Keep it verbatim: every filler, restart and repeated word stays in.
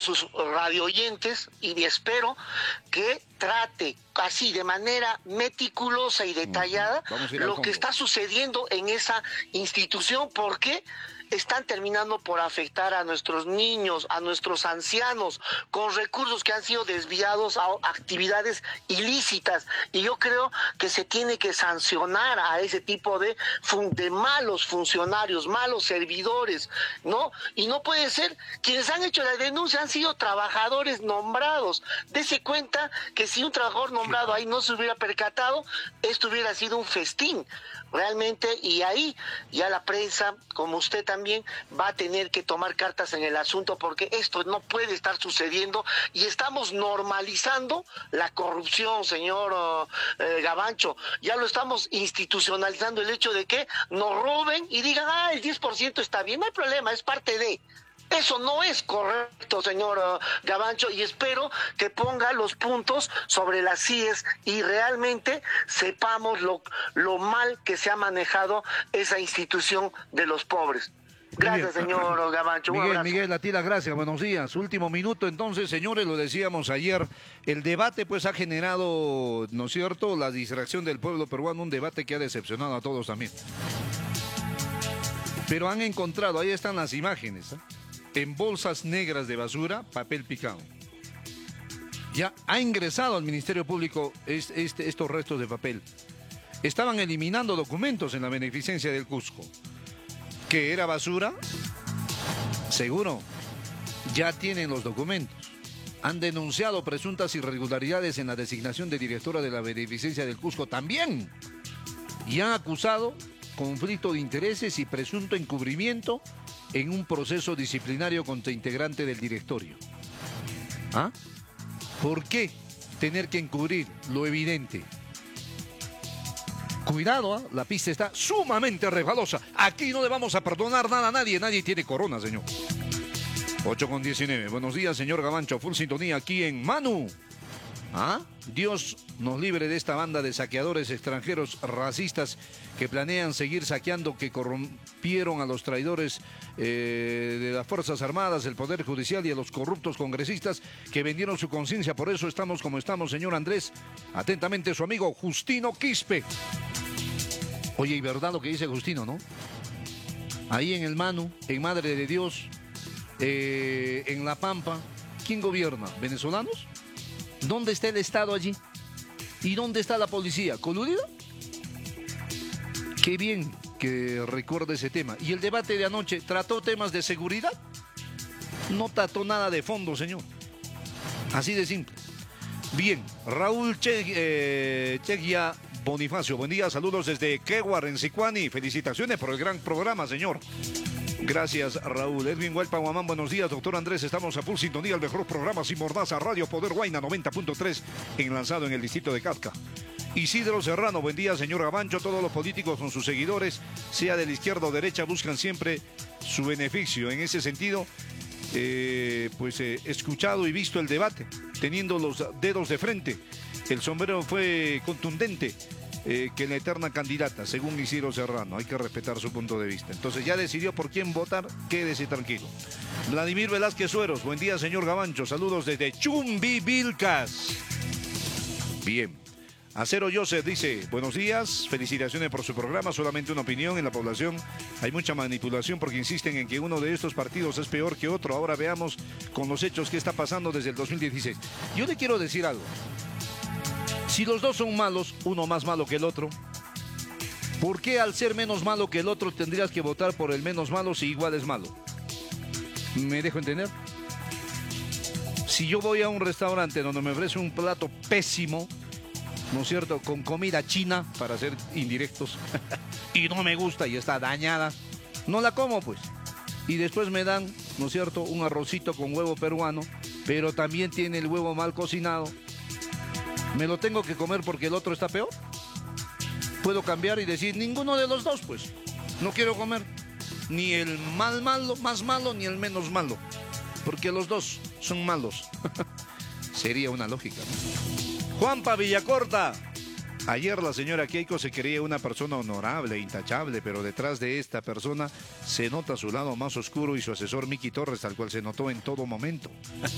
sus radioyentes y espero que trate así de manera meticulosa y detallada lo que está sucediendo en esa institución, porque están terminando por afectar a nuestros niños, a nuestros ancianos, con recursos que han sido desviados a actividades ilícitas. Y yo creo que se tiene que sancionar a ese tipo de, de malos funcionarios, malos servidores, ¿no? Y no puede ser, quienes han hecho la denuncia han sido trabajadores nombrados. Dese cuenta que si un trabajador nombrado ahí no se hubiera percatado, esto hubiera sido un festín, realmente, y ahí ya la prensa, como usted también, va a tener que tomar cartas en el asunto, porque esto no puede estar sucediendo y estamos normalizando la corrupción, señor eh, Gavancho. Ya lo estamos institucionalizando, el hecho de que nos roben y digan, ah, el diez por ciento está bien, no hay problema, es parte de... Eso no es correcto, señor uh, Gavancho, y espero que ponga los puntos sobre las íes y realmente sepamos lo, lo mal que se ha manejado esa institución de los pobres. Gracias, señor Gavancho. Miguel, Miguel, a ti las gracias, buenos días. Último minuto, entonces, señores, lo decíamos ayer, el debate pues ha generado, ¿no es cierto?, la distracción del pueblo peruano, un debate que ha decepcionado a todos también. Pero han encontrado, ahí están las imágenes, ¿eh?, en bolsas negras de basura, papel picado. Ya ha ingresado al Ministerio Público este, este, estos restos de papel. Estaban eliminando documentos en la beneficencia del Cusco. ¿Qué era basura? Seguro. Ya tienen los documentos. Han denunciado presuntas irregularidades en la designación de directora de la beneficencia del Cusco también. Y han acusado conflicto de intereses y presunto encubrimiento en un proceso disciplinario contra integrante del directorio. ¿Ah? ¿Por qué tener que encubrir lo evidente? Cuidado, ¿eh? La pista está sumamente resbalosa. Aquí no le vamos a perdonar nada a nadie. Nadie tiene corona, señor. ocho con diecinueve. Buenos días, señor Gavancho. Full sintonía aquí en Manu. ¿Ah? Dios nos libre de esta banda de saqueadores extranjeros racistas que planean seguir saqueando, que corrompieron a los traidores eh, de las Fuerzas Armadas, el Poder Judicial y a los corruptos congresistas que vendieron su conciencia. Por eso estamos como estamos, señor Andrés. Atentamente su amigo Justino Quispe. Oye, y verdad lo que dice Justino, ¿no? Ahí en el Manu, en Madre de Dios, eh, en La Pampa, ¿quién gobierna? ¿Venezolanos? ¿Dónde está el Estado allí? ¿Y dónde está la policía? ¿Coludida? Qué bien que recuerde ese tema. ¿Y el debate de anoche trató temas de seguridad? No trató nada de fondo, señor. Así de simple. Bien, Raúl che, eh, Chegia Bonifacio, buen día, saludos desde Queguar, en Sicuani. Felicitaciones por el gran programa, señor. Gracias, Raúl. Edwin Huelpa Guamán, buenos días, doctor Andrés. Estamos a full sintonía, el mejor programa sin mordaza, Radio Poder Huayna noventa punto tres, en lanzado en el distrito de Cazca. Isidro Serrano, buen día, señor Gavancho. Todos los políticos son sus seguidores, sea de la izquierda o derecha, buscan siempre su beneficio. En ese sentido, eh, pues he eh, escuchado y visto el debate, teniendo los dedos de frente. El sombrero fue contundente. Eh, que la eterna candidata, según Isidro Serrano, hay que respetar su punto de vista. Entonces ya decidió por quién votar, quédese tranquilo. Vladimir Velázquez Sueros, buen día, señor Gavancho, saludos desde Chumbivilcas. Bien. Acero Joseph dice, buenos días, felicitaciones por su programa, solamente una opinión en la población. Hay mucha manipulación porque insisten en que uno de estos partidos es peor que otro. Ahora veamos con los hechos qué está pasando desde el dos mil dieciséis. Yo le quiero decir algo. Si los dos son malos, uno más malo que el otro, ¿por qué al ser menos malo que el otro tendrías que votar por el menos malo si igual es malo? ¿Me dejo entender? Si yo voy a un restaurante donde me ofrece un plato pésimo, ¿no es cierto?, con comida china, para ser indirectos, y no me gusta y está dañada, no la como, pues. Y después me dan, ¿no es cierto?, un arrocito con huevo peruano, pero también tiene el huevo mal cocinado. ¿Me lo tengo que comer porque el otro está peor? Puedo cambiar y decir, ninguno de los dos, pues. No quiero comer ni el mal malo, más malo, ni el menos malo, porque los dos son malos. Sería una lógica, ¿no? Juanpa Villacorta. Ayer la señora Keiko se creía una persona honorable, intachable, pero detrás de esta persona se nota su lado más oscuro y su asesor Miki Torres, tal cual se notó en todo momento.